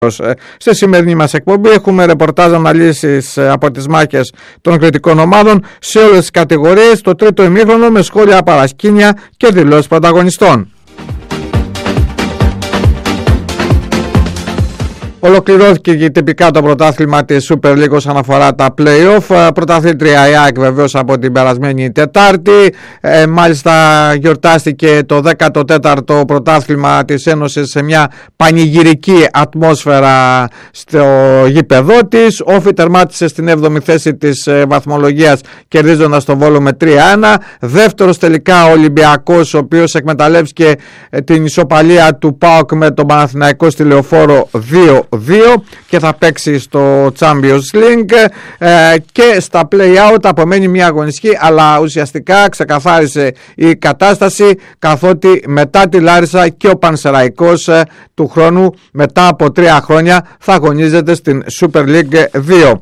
Στη σημερινή μας εκπομπή έχουμε ρεπορτάζ, αναλύσεις από τις μάχες των κριτικών ομάδων σε όλες τις κατηγορίες, το τρίτο ημίχρονο με σχόλια, παρασκήνια και δηλώσεις πρωταγωνιστών. Ολοκληρώθηκε και τυπικά το πρωτάθλημα της Super League όσον αφορά τα play-off. Πρωταθλήτρια η ΑΕΚ βεβαίως από την περασμένη Τετάρτη. Μάλιστα γιορτάστηκε το 14ο πρωτάθλημα της Ένωσης σε μια πανηγυρική ατμόσφαιρα στο γήπεδό της. Όφη τερμάτισε στην 7η θέση της βαθμολογίας κερδίζοντας το Βόλο με 3-1. Δεύτερος τελικά ο Ολυμπιακός, ο οποίος εκμεταλλεύτηκε την ισοπαλία του ΠΑΟΚ με τον Παναθηναϊκό στη Λεωφόρο 2-2 και θα παίξει στο Champions League. Και στα play-out απομένει μια αγωνιστική, αλλά ουσιαστικά ξεκαθάρισε η κατάσταση, καθότι μετά τη Λάρισα και ο Πανσεραϊκός του χρόνου μετά από 3 χρόνια θα αγωνίζεται στην Super League 2.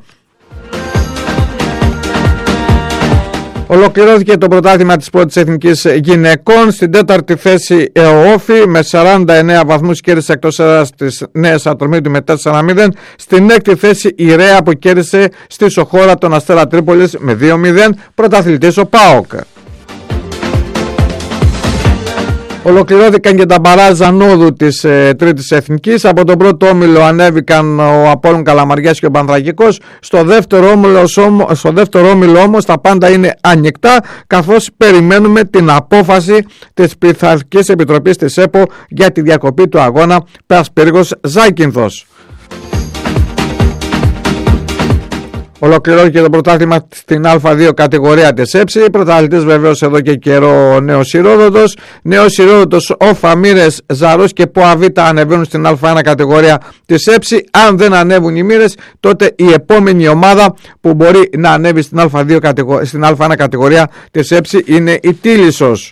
Ολοκληρώθηκε το πρωτάθλημα της πρώτης εθνικής γυναικών. Στην τέταρτη θέση ο Όφη με 49 βαθμούς κέρδισε εκτός έδρας της Νέας Ατρομήτου με 4-0. Στην έκτη θέση η Ρέα που κέρδισε στη Σοχώρα τον Αστέρα Τρίπολης με 2-0. Πρωταθλητής ο ΠΑΟΚ. Ολοκληρώθηκαν και τα μπαράζ ανόδου της τρίτης εθνικής. Από τον πρώτο όμιλο ανέβηκαν ο Απόλλων Καλαμαριάς και ο Πανθρακικός. Στο δεύτερο όμιλο όμως τα πάντα είναι ανοιχτά, καθώς περιμένουμε την απόφαση της Πειθαρχικής Επιτροπής της ΕΠΟ για τη διακοπή του αγώνα Περασπύργος Ζάκυνθος. Ολοκληρώθηκε το πρωτάθλημα στην Α2 κατηγορία της ΕΨΗ. Πρωταθλητής βεβαίως εδώ και καιρό ο Νέος Ηρόδοτος. Νέος Ηρόδοτος, ο Φαμύρες, Ζαρός και Ποαβίτα ανεβαίνουν στην Α1 κατηγορία της ΕΨΗ. Αν δεν ανέβουν οι Μύρες, τότε η επόμενη ομάδα που μπορεί να ανέβει στην Α1 κατηγορία της ΕΨΗ είναι η Τίλισσος.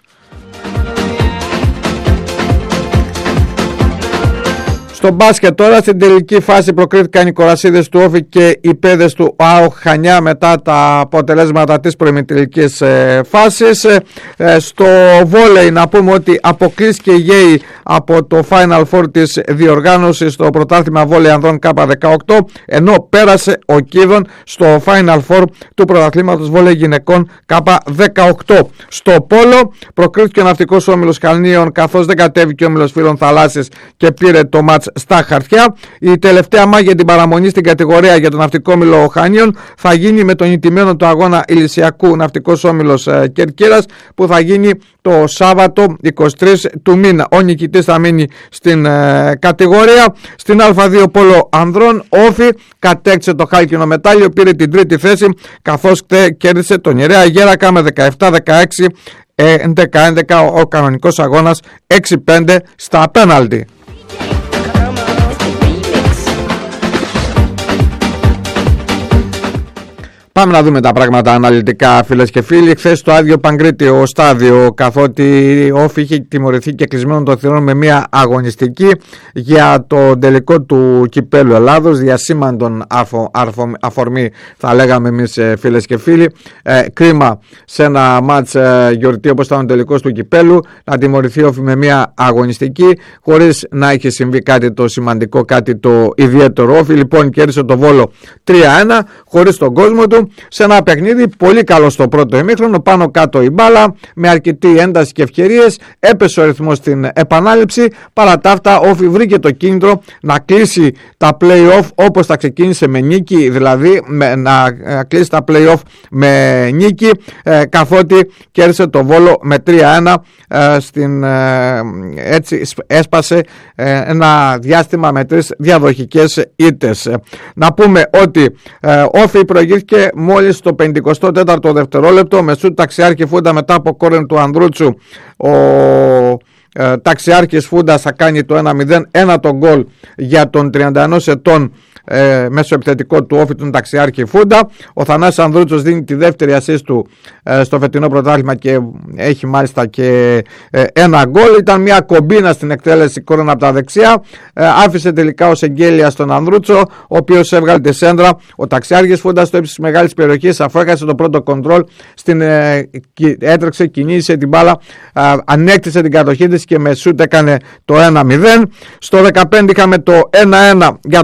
Στο μπάσκετ τώρα, στην τελική φάση προκρίθηκαν οι κορασίδες του Όφη και οι παιδες του ΑΟ Χανιά μετά τα αποτελέσματα της προημιτελικής φάσης. Στο βόλεϊ να πούμε ότι αποκλείστηκε η ΓΕΗ από το Final Four της διοργάνωσης στο πρωτάθλημα βόλεϊ ανδρών K18, ενώ πέρασε ο Κίδων στο Final Four του πρωταθλήματος βόλεϊ γυναικών K18. Στο πόλο προκρίθηκε ο ναυτικός όμιλος Χανίων, καθώς δεν κατέβηκε ο όμιλος Φίλων Θαλάσσης και πήρε το μάτς στα χαρτιά. Η τελευταία μάχη για την παραμονή στην κατηγορία για τον ναυτικό όμιλο Χανίων θα γίνει με τον ηττημένο του αγώνα Ηλυσιακού ναυτικός όμιλος Κερκύρας, που θα γίνει το Σάββατο 23 του μήνα. Ο νικητής θα μείνει στην κατηγορία. Στην Α2 πόλο ανδρών, Όφη κατέκτησε το χάλκινο μετάλλιο, πήρε την τρίτη θέση, καθώς κέρδισε τον Ιερέα Γέρακα με 17-16, 11-11 ο κανονικός αγώνας, 6-5 στα πέναλτι. Πάμε να δούμε τα πράγματα αναλυτικά, φίλες και φίλοι. Χθες στο άδειο Παγκρίτιο στάδιο, καθότι ο Όφη είχε τιμωρηθεί και κλεισμένο των θυρών με μια αγωνιστική για το τελικό του Κυπέλλου Ελλάδος, διασήμαντον αφορμή θα λέγαμε εμείς, φίλες και φίλοι. Κρίμα σε ένα μάτς γιορτή όπως ήταν ο τελικός του Κυπέλλου να τιμωρηθεί ο Όφη με μια αγωνιστική χωρίς να έχει συμβεί κάτι το σημαντικό, κάτι το ιδιαίτερο. Όφη λοιπόν κέρδισε το Βόλο 3-1 χωρίς τον κόσμο του, σε ένα παιχνίδι πολύ καλό στο πρώτο ημίχρονο, πάνω κάτω η μπάλα με αρκετή ένταση και ευκαιρίες. Έπεσε ο ρυθμός στην επανάληψη. Παρά τα αυτά, ο Όφη βρήκε το κίνητρο να κλείσει τα play-off όπως τα ξεκίνησε, με νίκη, δηλαδή να κλείσει τα play-off με νίκη, καθότι κέρδισε το Βόλο με 3-1. Έτσι έσπασε ένα διάστημα με 3 διαδοχικές ήττες. Να πούμε ότι ο Όφη προηγήθηκε μόλις το 54ο δευτερόλεπτο με σουτ Ταξιάρχη Φούντα μετά από κόρνερ του Ανδρούτσου. Ο Ταξιάρχης Φούντας θα κάνει το 1-0, ένα το γκολ για τον 31 ετών μέσω επιθετικό του Όφη, τον Ταξιάρχη Φούντα. Ο Θανάσης Ανδρούτσος δίνει τη δεύτερη ασίστ του στο φετινό πρωτάθλημα και έχει μάλιστα και ένα γκολ. Ήταν μια κομπίνα στην εκτέλεση κόρνερ από τα δεξιά, άφησε τελικά ως εγγέλια στον Ανδρούτσο, ο οποίος έβγαλε τη σέντρα. Ο Ταξιάρχης Φούντα στο ύψος της μεγάλης περιοχής, αφού έχασε το πρώτο κοντρόλ, έτρεξε, κινήσε την μπάλα, ανέκτησε την κατοχή της και με σούτ έκανε το 1-0. Στο 15 είχαμε το 1-1 για